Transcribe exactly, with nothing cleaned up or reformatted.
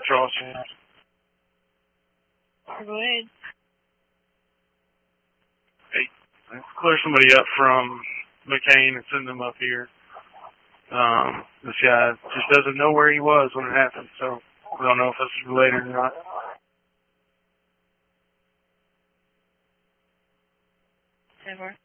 Charleston. Go ahead. Hey, let's clear somebody up from McCain and send them up here. Um, this guy just doesn't know where he was when it happened, so we don't know if this is related or not. Never.